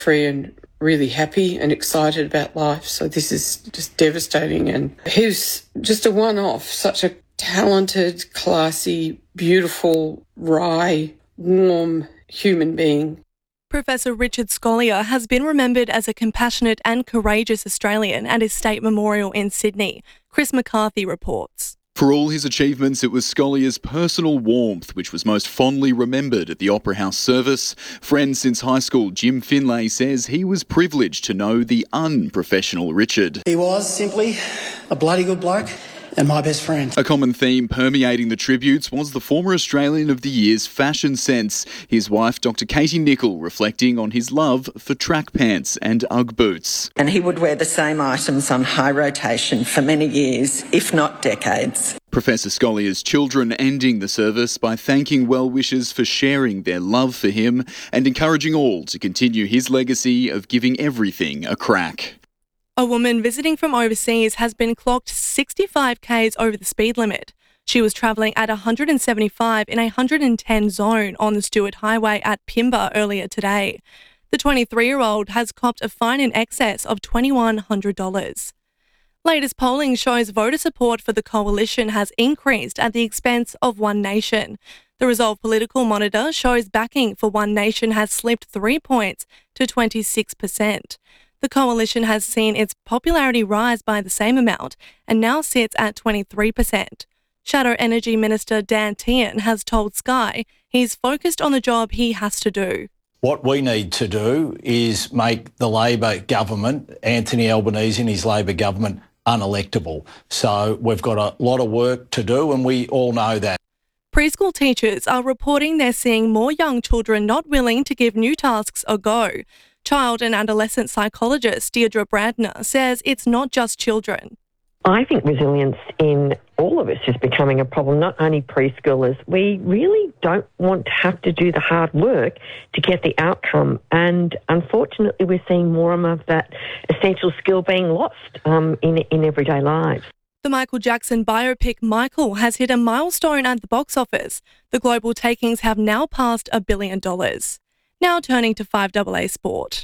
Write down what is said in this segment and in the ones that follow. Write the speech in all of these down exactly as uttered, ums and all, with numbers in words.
free and really happy and excited about life. So this is just devastating. And he was just a one-off, such a talented, classy, beautiful, wry, warm human being. Professor Richard Scolyer has been remembered as a compassionate and courageous Australian at his state memorial in Sydney. Chris McCarthy reports. For all his achievements, it was Scollier's personal warmth which was most fondly remembered at the Opera House service. Friend since high school Jim Finlay says he was privileged to know the unprofessional Richard. He was simply a bloody good bloke and my best friend. A common theme permeating the tributes was the former Australian of the Year's fashion sense. His wife, Doctor Katie Nicol, reflecting on his love for track pants and Ugg boots. And he would wear the same items on high rotation for many years, if not decades. Professor Schollier's children ending the service by thanking well-wishers for sharing their love for him and encouraging all to continue his legacy of giving everything a crack. A woman visiting from overseas has been clocked sixty-five kays over the speed limit. She was travelling at one hundred seventy-five in a one hundred ten zone on the Stewart Highway at Pimba earlier today. The twenty-three-year-old has copped a fine in excess of two thousand one hundred dollars. Latest polling shows voter support for the coalition has increased at the expense of One Nation. The Resolve Political Monitor shows backing for One Nation has slipped three points to twenty-six percent. The coalition has seen its popularity rise by the same amount and now sits at twenty-three percent. Shadow Energy Minister Dan Tehan has told Sky he's focused on the job he has to do. What we need to do is make the Labor government, Anthony Albanese and his Labor government, unelectable. So we've got a lot of work to do and we all know that. Preschool teachers are reporting they're seeing more young children not willing to give new tasks a go. Child and adolescent psychologist Deirdre Brandner says it's not just children. I think resilience in all of us is becoming a problem, not only preschoolers. We really don't want to have to do the hard work to get the outcome. And unfortunately, we're seeing more and more of that essential skill being lost um, in, in everyday lives. The Michael Jackson biopic Michael has hit a milestone at the box office. The global takings have now passed a billion dollars. Now turning to five A A Sport.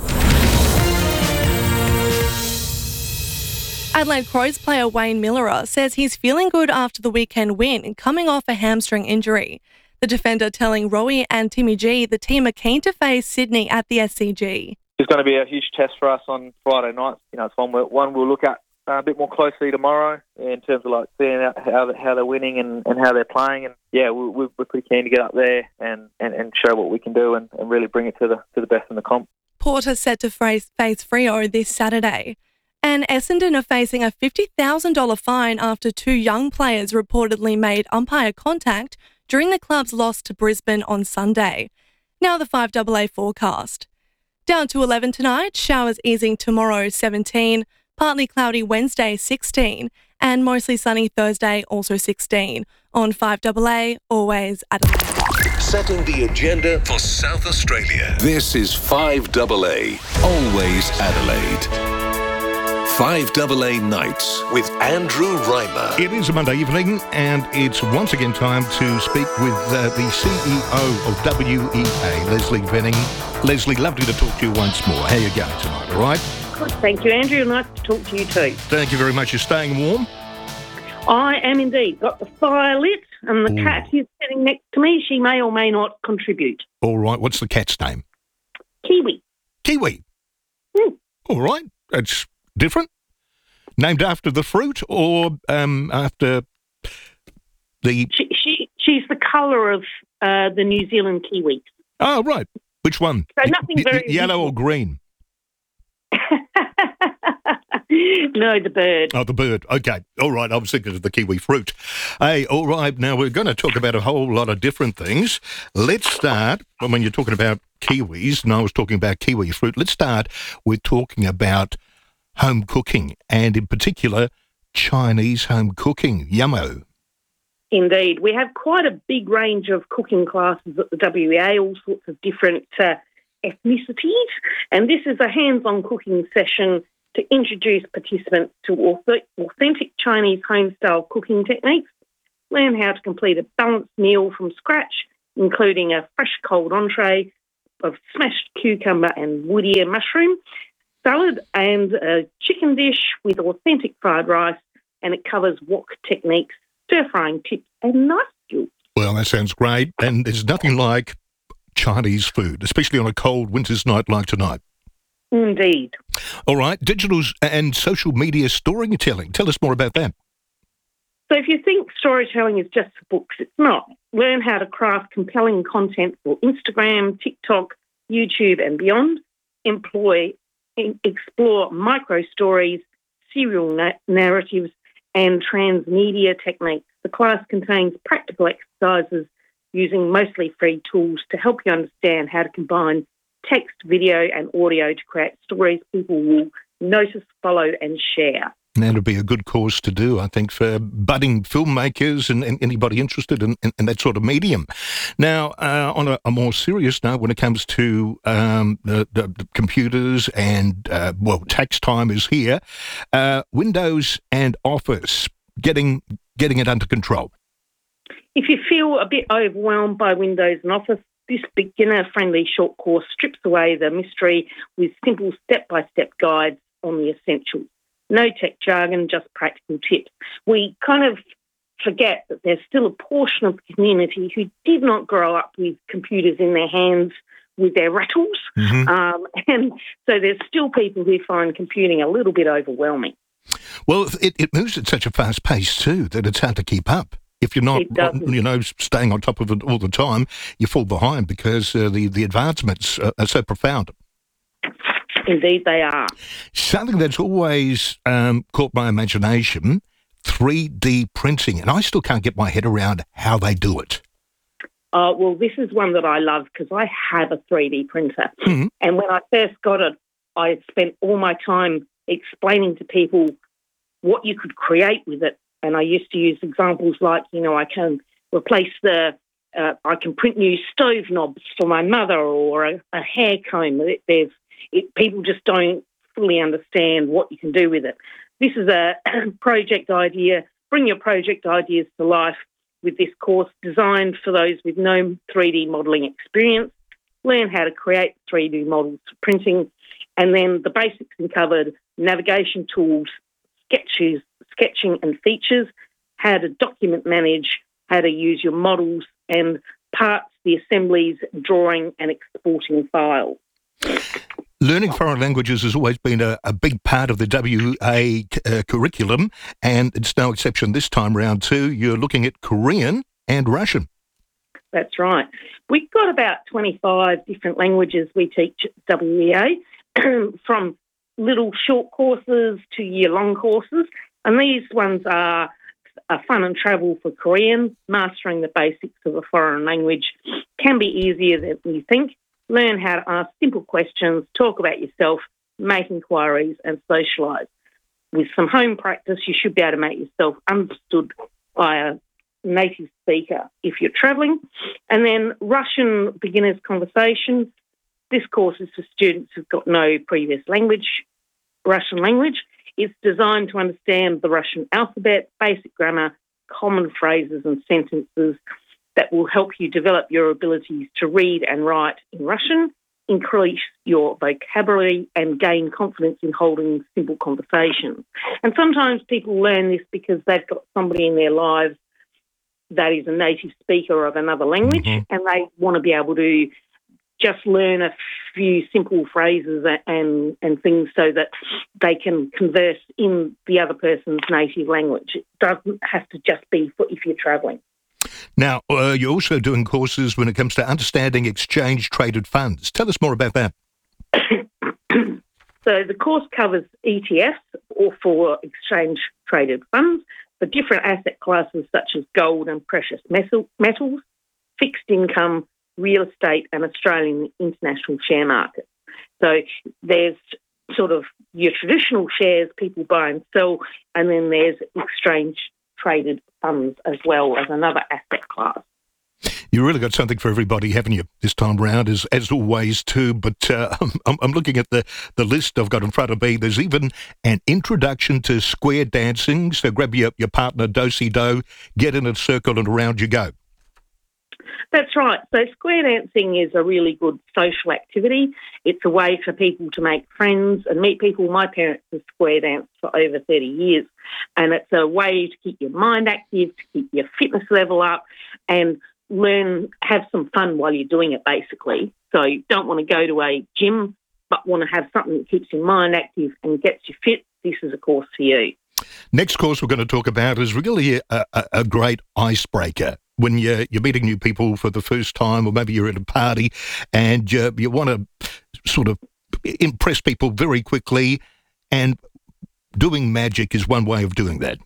Adelaide Crows player Wayne Miller says he's feeling good after the weekend win, coming off a hamstring injury. The defender telling Rowie and Timmy G the team are keen to face Sydney at the S C G. It's going to be a huge test for us on Friday night. You know, it's one, one we'll look at a bit more closely tomorrow in terms of like seeing out how how they're winning and, and how they're playing. And yeah, we're, we're pretty keen to get up there and, and, and show what we can do and, and really bring it to the to the best in the comp. Port is set to face, face Freo this Saturday. And Essendon are facing a fifty thousand dollars fine after two young players reportedly made umpire contact during the club's loss to Brisbane on Sunday. Now the five A A forecast. Down to eleven tonight, showers easing tomorrow seventeen, partly cloudy Wednesday sixteen, and mostly sunny Thursday also sixteen. On five A A, always Adelaide. Setting the agenda for South Australia. This is five A A, always Adelaide. five A A Nights with Andrew Reimer. It is a Monday evening and it's once again time to speak with uh, the C E O of W E A, Leslie Venning. Leslie, lovely to talk to you once more. How are you going tonight, all right? Good, thank you, Andrew. Nice to talk to you too. Thank you very much. You're staying warm? I am indeed. Got the fire lit and the Ooh. cat is sitting next to me. She may or may not contribute. All right. What's the cat's name? Kiwi. Kiwi? Mm. All right. That's different. Named after the fruit or um, after the... She, she She's the colour of uh, the New Zealand kiwi. Oh, right. Which one? So nothing y- very... y- yellow or green? No, the bird. Oh, the bird. Okay. All right. I was thinking of the kiwi fruit. Hey, all right. Now, we're going to talk about a whole lot of different things. Let's start, well, when you're talking about kiwis, and I was talking about kiwi fruit, let's start with talking about home cooking, and in particular, Chinese home cooking. Yummo. Indeed. We have quite a big range of cooking classes at the W E A, all sorts of different uh, ethnicities, and this is a hands-on cooking session to introduce participants to authentic Chinese home-style cooking techniques, learn how to complete a balanced meal from scratch, including a fresh cold entree, of smashed cucumber and wood ear mushroom, salad and a chicken dish with authentic fried rice, and it covers wok techniques, stir-frying tips and knife skills. Well, that sounds great, and there's nothing like Chinese food, especially on a cold winter's night like tonight. Indeed. All right, digital and social media storytelling. Tell us more about that. So if you think storytelling is just for books, it's not. Learn how to craft compelling content for Instagram, TikTok, YouTube and beyond. Employ, explore micro stories, serial na- narratives and transmedia techniques. The class contains practical exercises using mostly free tools to help you understand how to combine text, video and audio to create stories people will notice, follow and share. That'll be a good course to do, I think, for budding filmmakers and, and anybody interested in, in, in that sort of medium. Now, uh, on a, a more serious note, when it comes to um, the, the, the computers and, uh, well, tax time is here, uh, Windows and Office, getting getting it under control. If you feel a bit overwhelmed by Windows and Office, this beginner-friendly short course strips away the mystery with simple step-by-step guides on the essentials. No tech jargon, just practical tips. We kind of forget that there's still a portion of the community who did not grow up with computers in their hands with their rattles. Mm-hmm. Um, and so there's still people who find computing a little bit overwhelming. Well, it, it moves at such a fast pace too that it's hard to keep up. If you're not, you know, staying on top of it all the time, you fall behind because uh, the, the advancements are, are so profound. Indeed they are. Something that's always um, caught my imagination, three D printing, and I still can't get my head around how they do it. Uh, well, this is one that I love because I have a three D printer. Mm-hmm. And when I first got it, I spent all my time explaining to people what you could create with it. And I used to use examples like, you know, I can replace the, uh, I can print new stove knobs for my mother or a, a hair comb. There's, it, people just don't fully understand what you can do with it. This is a project idea. Bring your project ideas to life with this course designed for those with no three D modelling experience. Learn how to create three D models for printing, and then the basics uncovered: navigation tools, sketches, sketching and features, how to document manage, how to use your models and parts, the assemblies, drawing and exporting files. Learning foreign languages has always been a, a big part of the W A uh, curriculum, and it's no exception this time round too. You're looking at Korean and Russian. That's right. We've got about twenty-five different languages we teach at W E A, from little short courses to year-long courses, and these ones are a fun and travel for Korean. Mastering the basics of a foreign language can be easier than you think. Learn how to ask simple questions, talk about yourself, make inquiries and socialise. With some home practice, you should be able to make yourself understood by a native speaker if you're travelling. And then Russian beginner's conversation. This course is for students who've got no previous language, Russian language. It's designed to understand the Russian alphabet, basic grammar, common phrases and sentences that will help you develop your abilities to read and write in Russian, increase your vocabulary and gain confidence in holding simple conversations. And sometimes people learn this because they've got somebody in their lives that is a native speaker of another language, mm-hmm. and they want to be able to just learn a few simple phrases and, and things so that they can converse in the other person's native language. It doesn't have to just be for if you're travelling. Now, uh, you're also doing courses when it comes to understanding exchange-traded funds. Tell us more about that. So the course covers E T Fs, or for exchange-traded funds, for different asset classes such as gold and precious metal, metals, fixed income, real estate and Australian international share markets. So there's sort of your traditional shares people buy and sell, and then there's exchange-traded funds as well as another asset class. You really got something for everybody, haven't you, this time round, as as always too. But uh, I'm, I'm looking at the, the list I've got in front of me. There's even an introduction to square dancing. So grab your, your partner, do-si-do, get in a circle and around you go. That's right. So square dancing is a really good social activity. It's a way for people to make friends and meet people. My parents have square danced for over thirty years, and it's a way to keep your mind active, to keep your fitness level up, and learn, have some fun while you're doing it, basically. So you don't want to go to a gym, but want to have something that keeps your mind active and gets you fit. This is a course for you. Next course we're going to talk about is really a, a, a great icebreaker. When you're, you're meeting new people for the first time, or maybe you're at a party and you, you want to sort of impress people very quickly, and doing magic is one way of doing that.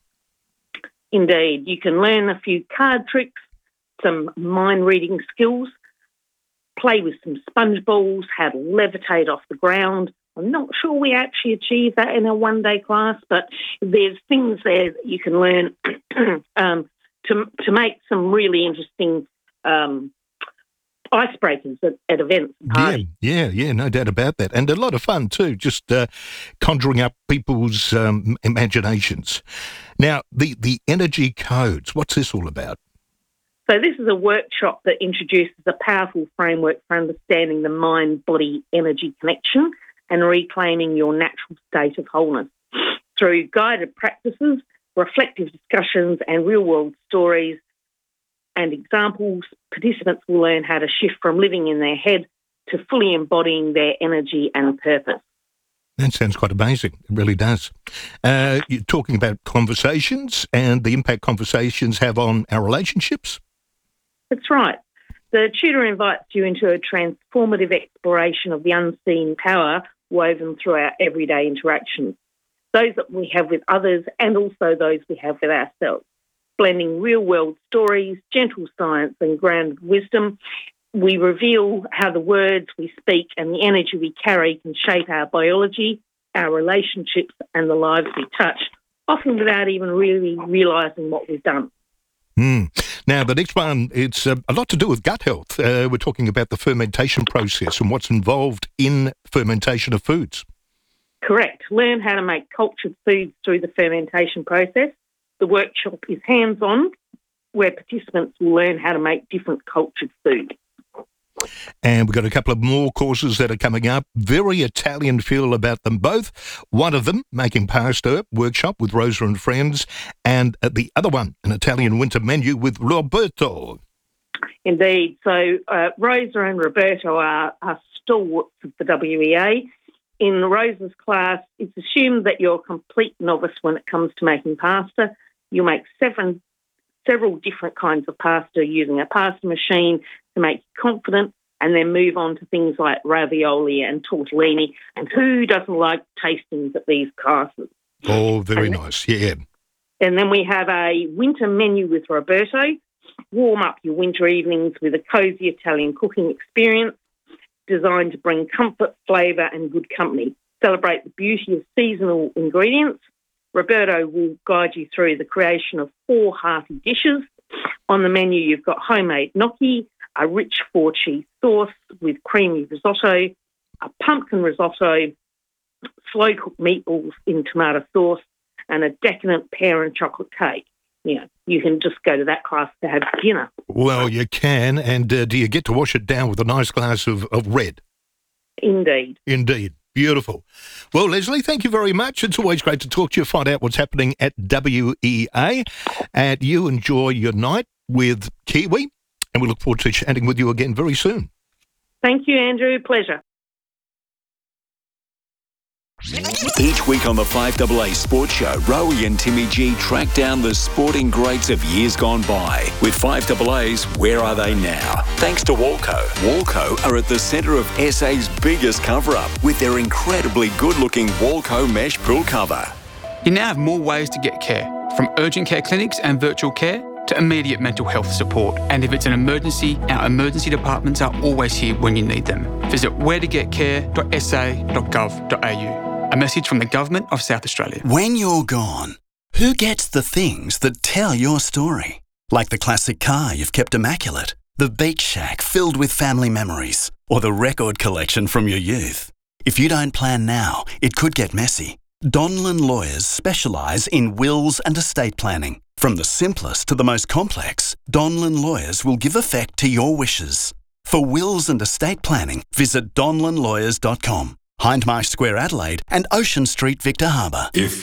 Indeed. You can learn a few card tricks, some mind-reading skills, play with some sponge balls, how to levitate off the ground. I'm not sure we actually achieve that in a one-day class, but there's things there that you can learn um, to to make some really interesting um, icebreakers at, at events and parties. Yeah, yeah, yeah, no doubt about that. And a lot of fun too, just uh, conjuring up people's um, imaginations. Now, the, the energy codes, what's this all about? So this is a workshop that introduces a powerful framework for understanding the mind-body energy connection and reclaiming your natural state of wholeness. Through guided practices, reflective discussions and real-world stories and examples, participants will learn how to shift from living in their head to fully embodying their energy and purpose. That sounds quite amazing. It really does. Uh, you're talking about conversations and the impact conversations have on our relationships? That's right. The tutor invites you into a transformative exploration of the unseen power woven through our everyday interactions, those that we have with others and also those we have with ourselves. Blending real-world stories, gentle science and grounded wisdom, we reveal how the words we speak and the energy we carry can shape our biology, our relationships and the lives we touch, often without even really realising what we've done. Mm. Now, the next one, it's uh, a lot to do with gut health. Uh, we're talking about the fermentation process and what's involved in fermentation of foods. Correct. Learn how to make cultured foods through the fermentation process. The workshop is hands-on, where participants will learn how to make different cultured foods. And we've got a couple of more courses that are coming up. Very Italian feel about them both. One of them, Making Pasta workshop with Rosa and friends, and the other one, an Italian winter menu with Roberto. Indeed. So uh, Rosa and Roberto are, are stalwarts of the W E A. In Rosa's class, it's assumed that you're a complete novice when it comes to making pasta. You'll make seven several different kinds of pasta using a pasta machine to make you confident, and then move on to things like ravioli and tortellini. And who doesn't like tastings at these classes? Oh, very and nice, yeah. And then we have a winter menu with Roberto. Warm up your winter evenings with a cosy Italian cooking experience designed to bring comfort, flavour and good company. Celebrate the beauty of seasonal ingredients. Roberto will guide you through the creation of four hearty dishes. On the menu, you've got homemade gnocchi, a rich four-cheese sauce with creamy risotto, a pumpkin risotto, slow-cooked meatballs in tomato sauce, and a decadent pear and chocolate cake. You know, you can just go to that class to have dinner. Well, you can. And uh, do you get to wash it down with a nice glass of, of red? Indeed. Indeed. Beautiful. Well, Leslie, thank you very much. It's always great to talk to you, find out what's happening at W E A. And you enjoy your night with Kiwi. And we look forward to chatting with you again very soon. Thank you, Andrew. Pleasure. Each week on the five A A Sports Show, Rowie and Timmy G track down the sporting greats of years gone by. With five A A's Where Are They Now? Thanks to Walco. Walco are at the centre of S A's biggest cover-up with their incredibly good-looking Walco mesh pool cover. You now have more ways to get care, from urgent care clinics and virtual care to immediate mental health support. And if it's an emergency, our emergency departments are always here when you need them. Visit where to get care dot s a dot gov dot a u. A message from the Government of South Australia. When you're gone, who gets the things that tell your story? Like the classic car you've kept immaculate, the beach shack filled with family memories, or the record collection from your youth. If you don't plan now, it could get messy. Donlan Lawyers specialise in wills and estate planning. From the simplest to the most complex, Donlan Lawyers will give effect to your wishes. For wills and estate planning, visit donlan lawyers dot com, Hindmarsh Square, Adelaide, and Ocean Street, Victor Harbour. If